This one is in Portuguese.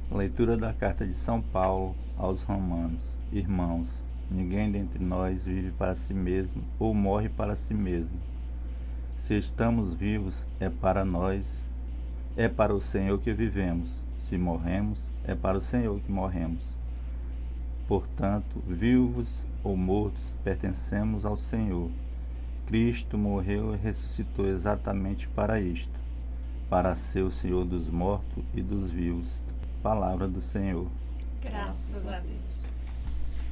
Leitura da carta de São Paulo aos Romanos. Irmãos, ninguém dentre nós vive para si mesmo ou morre para si mesmo. Se estamos vivos, é para nós, é para o Senhor que vivemos. Se morremos, é para o Senhor que morremos. Portanto, vivos ou mortos, pertencemos ao Senhor. Cristo morreu e ressuscitou exatamente para isto, para ser o Senhor dos mortos e dos vivos. Palavra do Senhor. Graças a Deus.